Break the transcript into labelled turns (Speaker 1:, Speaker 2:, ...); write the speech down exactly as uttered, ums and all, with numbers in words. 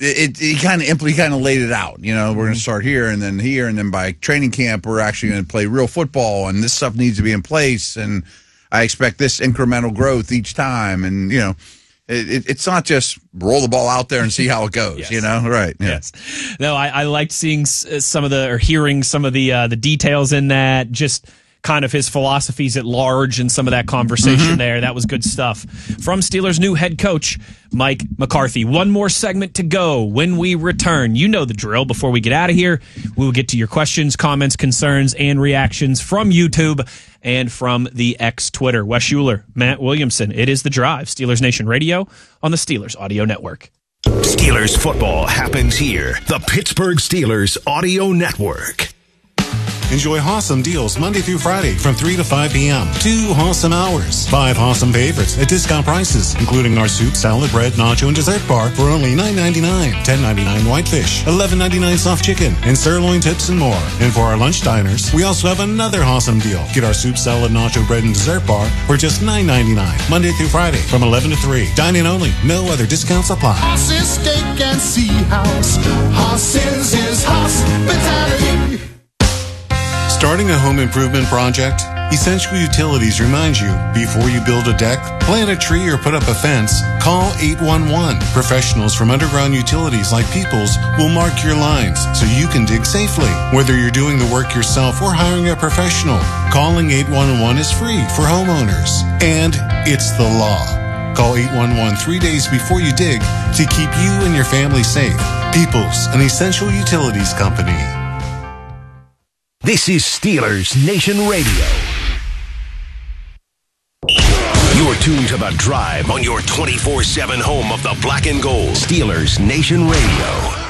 Speaker 1: it, he kind of he kind of laid it out. You know, we're going to start here and then here, and then by training camp, we're actually going to play real football, and this stuff needs to be in place, and I expect this incremental growth each time, and you know. It, it's not just roll the ball out there and see how it goes, yes. you know? Right. Yeah.
Speaker 2: Yes. No, I, I liked seeing some of the, or hearing some of the uh, the details in that, just kind of his philosophies at large and some of that conversation mm-hmm. there. That was good stuff. From Steelers' new head coach, Mike McCarthy. One more segment to go when we return. You know the drill. Before we get out of here, we will get to your questions, comments, concerns, and reactions from YouTube and from the X Twitter. Wes Schuler, Matt Williamson. It is The Drive, Steelers Nation Radio on the Steelers Audio Network.
Speaker 3: Steelers football happens here. The Pittsburgh Steelers Audio Network.
Speaker 4: Enjoy awesome deals Monday through Friday from three to five p.m. Two awesome hours. Five awesome favorites at discount prices, including our soup, salad, bread, nacho, and dessert bar for only nine ninety-nine, ten ninety-nine whitefish, eleven ninety-nine soft chicken, and sirloin tips and more. And for our lunch diners, we also have another awesome deal. Get our soup, salad, nacho, bread, and dessert bar for just nine ninety-nine, Monday through Friday from eleven to three. Dine-in only. No other discounts apply.
Speaker 5: Hoss's Steak and Sea House. Hoss's is hospitality.
Speaker 4: Starting a home improvement project? Essential Utilities reminds you, before you build a deck, plant a tree, or put up a fence, call eight one one. Professionals from underground utilities like Peoples will mark your lines so you can dig safely. Whether you're doing the work yourself or hiring a professional, calling eight one one is free for homeowners. And it's the law. Call eight one one three days before you dig to keep you and your family safe. Peoples, an Essential Utilities company.
Speaker 3: This is Steelers Nation Radio. You're tuned to The Drive on your twenty-four seven home of the black and gold. Steelers Nation Radio.